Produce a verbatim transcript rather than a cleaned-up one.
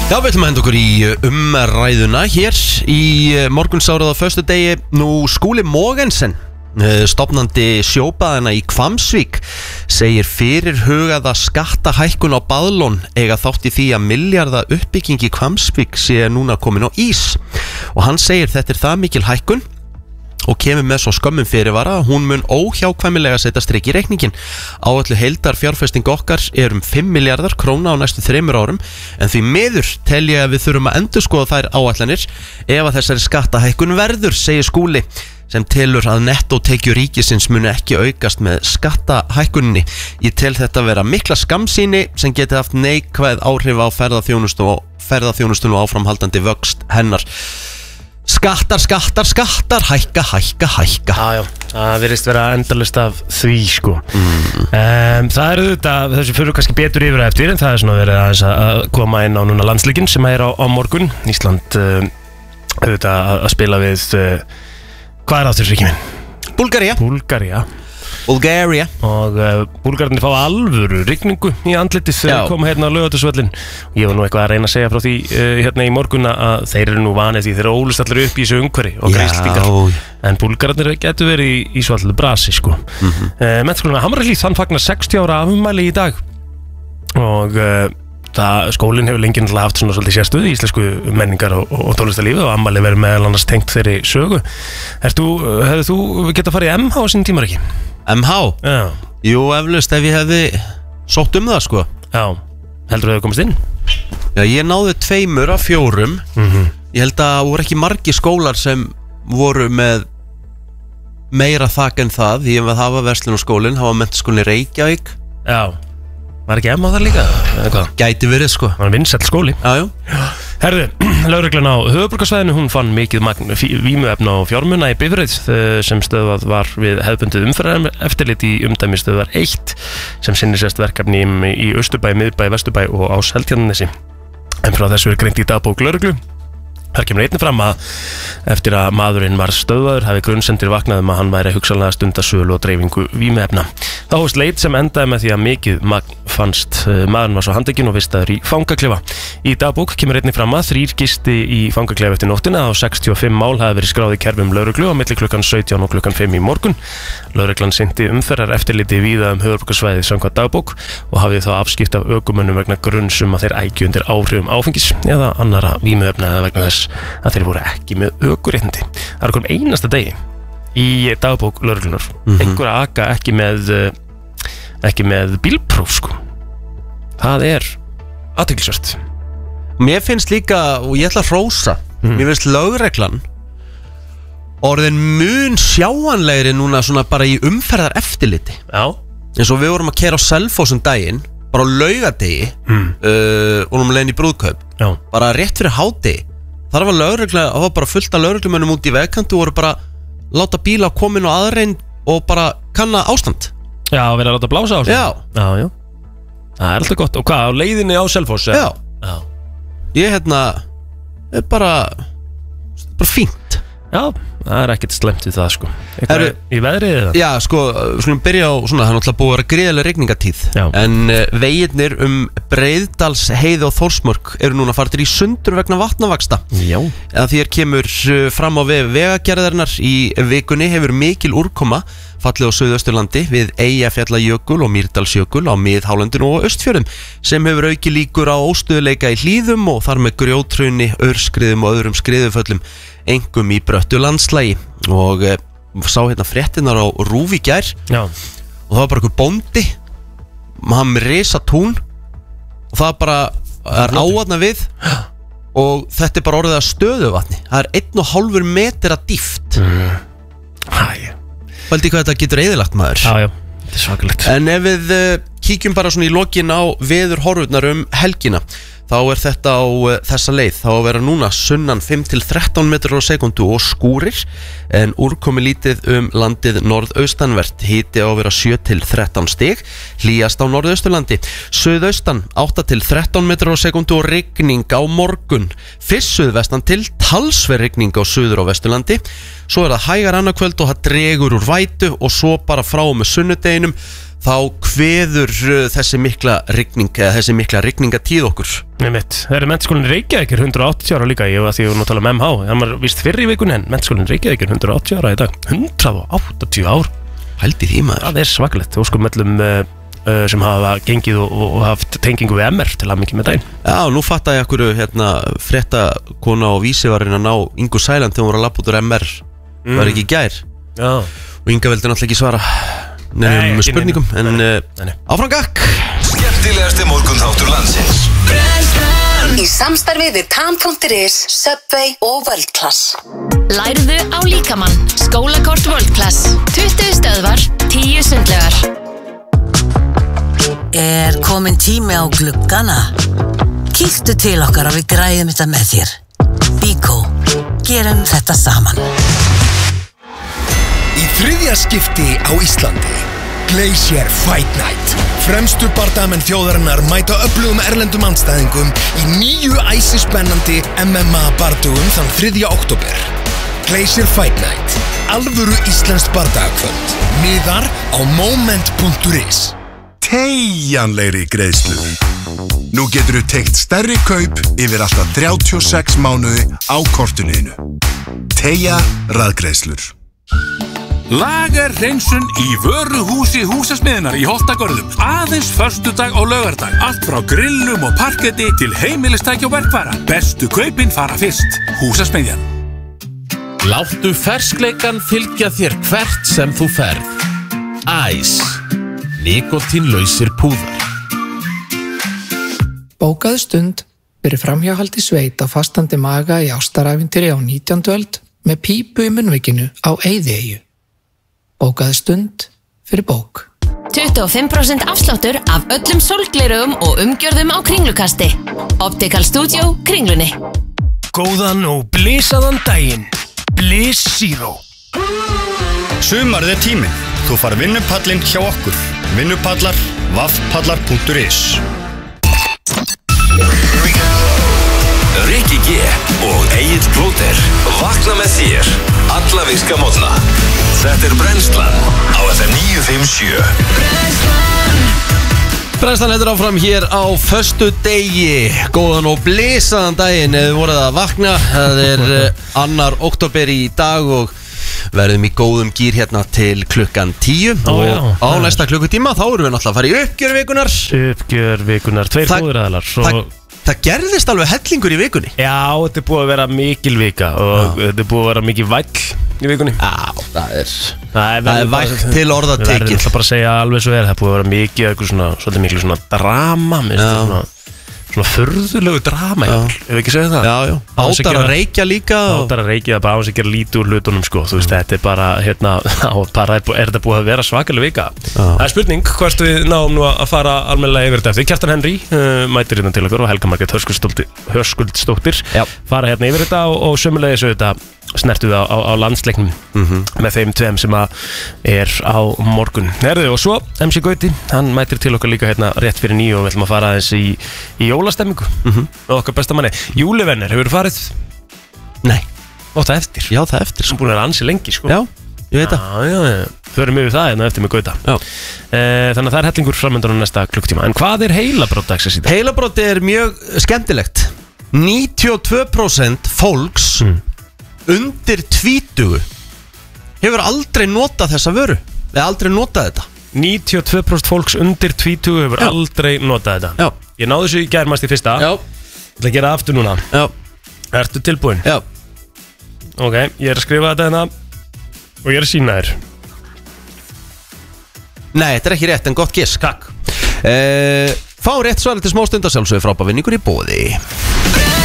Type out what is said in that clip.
Já, við ætlum að henda okkur í umræðuna hér í morgunsárið á föstudegi. Nú Skúli Mogensen, stofnandi sjóbaðina í Hvammsvík, segir fyrirhugaða skattahækkun á Baðlón eiga þátt í því að milljarða uppbygging í Hvammsvík sé núna komin á ís. Og hann segir þetta er það mikil hækkun og kemur með svo skömmum fyrirvara að hún mun óhjákvæmilega setja strik í reikningin. Áætluð heildar fjárfesting okkar er um fimm milljarðar króna á næstu þremur árum, en því miður tel ég að við þurfum að endurskoða þær áætlanir ef að þessari skattahækkun verður, segir Skúli, sem telur að nettótekjur ríkisins muni ekki aukast með skattahækkunni. Ég tel þetta vera mikla skammsýni sem geti haft neikvæð áhrif á ferðaþjónustu og ferðaþjónustun og áframhaldandi vöxt hennar. Skattar, skattar, skattar, hækka, hækka, hækka. Já, já, það virðist vera endalaust af því, sko. Mm. Um, það er auðvitað, þessu fyrir kannski betur yfir eftir, en það er svona verið aðeins að koma inn á núna landsleikinn sem er á, á morgun. Ísland um, auðvitað að spila við, uh, hvað er áttur, Riki minn? Búlgaría. Búlgaría. Búlgaría. Og uh, búlgararnir fá alvöru rigningu í andlitið þegar þeir koma hérna á Laugardalsvöllinn. Ég var nú eitthvað að reyna að segja frá því uh, hérna í morgun að þeir eru nú vanið því þeir eru ólust allir upp í þessu umhverfi og greiðslingar. En búlgararnir getur verið í, í svo allir brasi, sko. Mm-hmm. uh, Mennskólinn að Hamrahlíð, þann fagnar sextíu ára afmæli í dag. Og uh, það, skólinn hefur lengi náttúrulega haft svona svolítið sérstöðu í íslensku menningar og, og tónlistarlífi og afmæli verið meðal annars tengt þeirri sögu. Ertu, hefur þú getað farið í M H á sín tímar ekki? M H? Já. Jú, eflaust ef ég hefði sótt um það, sko. Já, heldur þú að það komast inn? Já, ég náði tveimur af fjórum. Mm-hmm. Ég held að það voru ekki margi skólar sem voru með meira þak en það. Ég var að hafa verslunarskólinn, hafa menntaskólinn í Reykjavík. Já, var ekki M H þar líka? Gæti verið, sko. Það var vinsæll skóli. Já, jú. Herðu, lögreglan á höfuðborgarsvæðinu, hún fann mikið magn vímuefna og fjármuna í Bifröð sem stöðvað var við hefðbundið umferðareftirlit í umdæmisstöðvar eitt sem sinnir sérst verkefni í Austurbæ, Miðbæ, Vesturbæ og á Seltjarnarnesi. En frá þessu er greint í dagbók lögreglu. Það kemur einnig fram að eftir að maðurinn var stöðvaður hafi grunnsendir vaknað um að hann væri hugsanlega stunda sölu og dreifingu vímuefna. Það hófst leit sem endaði með því að mikið magn fannst. Maðurinn var svo handtekinn og vistaður í fangaklefa. Í dagbók kemur einnig fram að þrír gisti í fangaklefa eftir nóttina og sextíu og fimm mál hafi verið skráð í kerfum lögreglu á milli klukkan sautján og klukkan fimm í morgun. Lögreglan sinnti umferðar eftirliti víða um höfuðborgarsvæðið samkvæmt dagbók og hafði þá afskipt af ökumönnum vegna grunns um að þeir ækju undir áhrifum áfengis eða annarra vímuefna eða vegna þess að þeir voru ekki með ökuréttindi. Það er kom einasta degi í dagbók lögreglunar. Mm-hmm. Einhver að aka ekki með ekki með bílpróf, sko. Það er athyglisvert. Mér finnst líka, og ég ætla að hrósa, mm. mér finnst lögreglan orðin mun sjáanlegri núna svona bara í umferðar eftirliti. Já. Eins og við vorum að keyra á Selfoss um daginn, bara á laugadegi mm. uh, og um leiðin í brúðkaup. Já. Bara rétt fyrir hádegi. Þar var lögregla, það var bara fullt af lögreglumönnum út í vegkantu og voru bara láta bíla koma inn á aðrein og bara kanna ástand. Já, verið að láta blása ástand. Já. Já, já. Það er alltaf gott. Og hvað, á leiðinni á Selfoss? Já. Já. Ég hérna er bara bara fínt. Já, það er ekkert slemt við það, sko. Eitthvað Heru, í veðrið eða? Já, sko, skulum byrja á svona, það er náttúrulega búið að vera gríðarlega rigningatíð. Já. En uh, veginnir um Breiðdals, Heiði og Þórsmörk eru núna fartir í sundur vegna vatnavaksta. Já. Eða því er kemur uh, fram á veg vegagerðarinnar í vikunni hefur mikil úrkoma fallið á Suðausturlandi við Eyjafjallajökul og Mýrdalsjökul á miðhálendinu og Austfjörðum sem hefur auki líkur á óstöðuleika í hlíðum og þar með grjóthruni, aurskriðum og öðrum skriðuföllum, engum í bröttu landslægi. Og e, sá hérna fréttinnar á RÚV í gær. Já. Og það var bara einhver bóndi, hann með risa tún og það bara er ávatna við og þetta er bara orðið að stöðuvatni. Það er einn og hálfur metra dýft. Mm. Hæ. Valdi hvað þetta getur eyðilagt, maður. Já, já, þetta er svakalegt. En ef við uh, kíkjum bara svona í lokin á veðurhorfurnar um helgina, þá er þetta á uh, þessa leið. Þá að vera núna sunnan fimm til þrettán metrar á sekundu og skúrir, en úrkomi lítið um landið norðaustanvert. Hiti á að vera sjö til þrettán stig, hlýjast á norðausturlandi. Suðaustan átta til þrettán metrar á sekundu og rigning á morgun. Fyrst suðvestan til talsverð rigning á suður og vesturlandi. Svo er það hægar annarkvöld og það dregur úr vætu og svo bara frá með sunnudeginum þá kveður uh, þessi mikla rigning eða þessi mikla rigningatíð okkur. Nei mitt, það eru mennskólinn Reykjavík hundrað og áttatíu ára líka, ég var því að við nú tala um M H, hann var vist fyrr í vikunni en mennskólinn Reykjavík hundrað og áttatíu ára í dag, hundrað og áttatíu ár. Hældi því maður. Það er svakalegt, óskum öllum uh, uh, sem hafa gengið og, og haft tengingu við M R til að mikið með daginn. Já, nú fatt að ég okkur hérna frétta kona á Vísi var að ná Ingu Sæland þegar hún var að lappa út úr M R, mm. var ekki í gær. Já. Og Inga veldi náttúrulega ekki svara nefnum spurningum, en uh, áfram gakk. Skemmtilegasti morgunþáttur landsins. Í samstarfi við Tan punktur is, Subway og World Class. Lærðu á líkamann. Skólakort World Class. tuttugu stöðvar, tíu sundlaugar. Er komin tími á gluggana? Kíktu til okkar og við græðum þetta með þér. Bíkó, gerum þetta saman. Í þriðja skipti á Íslandi Glacier Fight Night. Fremstu bardamenn þjóðarinnar mæta öflugum erlendum andstæðingum í nýju æsispennandi M M A bardugum þann þriðja október. Glacier Fight Night. Alvöru íslenskt bardagakvöld. Miðar á moment punktur is. Teygjanlegri greiðslu. Nú getur þú teygt stærri kaup yfir alltaf þrjátíu og sex mánuði á kortinu. Teygja raðgreiðslur. Lagerhreinsun í vöruhúsi Húsasmiðjunnar í Holtagörðum. Aðeins föstudag og laugardag. Allt frá grillum og parketti til heimilistækja og verkfæra. Bestu kaupin fara fyrst. Húsasmiðjan. Láttu ferskleikan fylgja þér hvert sem þú ferð. Æs. Nikotínlausir púðar. Bókaðu stund fyrir framhjáhaldi sveit á fastandi maga í ástarævintýri á nítjándu öld með pípu í munnvikinu á Eyðieyju. Bókaðu stund fyrir bók. tuttugu og fimm prósent afsláttur af öllum sólglerugum og umgjörðum á Kringlukasti. Optical Studio, Kringlunni. Góðan og blísaðan daginn. Blís Zero. Sumarið er tíminn. Þú far vinnupallinn hjá okkur. Vinnupallar, vaffpallar punktur is. Rikki G og Egill Plóter vakna með þér alla virka morgna. Þetta er Brennslan á F M níu fimm sjö. Brennslan heitir áfram hér á föstudegi. Góðan og blísaðan daginn eða voruð að vakna. Það er annar október í dag og verðum í góðum gýr hérna til klukkan tíu. Ó, já, og á næsta klukkutíma þá erum við náttúrulega að fara í uppgjörvikunar. Uppgjörvikunar, tveir góðuraðalar. Það, það gerðist alveg hellingur í vikunni. Já, þetta er búið að vera mikil vika og já. Þetta er búið að vera mikil væll í vikunni. Já, það er Það er, það er vægt til orða tekið. Við verðum bara að segja alveg svo er. Það er búið að vera mikið eitthvað svona, svolítið mikil svona drama, svona svona furðulegu drama, ef við ekki segja það. Já, já. Átar að reykja líka. Átar að reykja, það bara á að gera lítið úr hlutunum, sko. Þú veist, þetta er bara, hérna, bara er, er þetta búið að vera svakalega vika. Það er spurning, hvort við náum nú að fara almennilega yfir þetta eftir. Kjartan Henry uh, mætir hérna til okkur og Helga Margrét Höskuldsdóttir fara hérna yfir þetta og, og sömulegis auðvitað snertuð á, á, á landsleiknum mm-hmm. með þeim tveim sem að er á morgun. Herðu, og svo M C Gauti, hann mætir til okkar líka hérna rétt fyrir nýju og við ætlum að fara aðeins í, í jólastemmingu mm-hmm. og okkar besta manni. Júlivenner, hefur þú farið? Nei. Og það eftir? Já, það eftir. Sem búin að vera ansi lengi, sko. Já, ég veit það. Já, já, já. Förum yfir það hérna eftir með Gauta. Já. E, þannig að það er hellingur framöndan á næsta klukktíma. En hvað er heilabrót dagsins í dag? Heilabrót er mjög skemmtilegt. níutíu og tvö prósent fólks mm. undir tvítugu hefur aldrei notað þessa vöru eða aldrei notað þetta. Níutíu og tvö prósent fólks undir tvítugu hefur Já. aldrei notað þetta. Já. Ég náðu þessu í gærmast í fyrsta. Já. Ég ætla að gera aftur núna. Já. Ertu tilbúin? Já. Ok, ég er að skrifa þetta hérna og ég er að sína þér. Nei, þetta er ekki rétt en gott gisk. Takk. uh, Fá rétt svar til smá stundar sjálfsögðu frábævinningur í boði.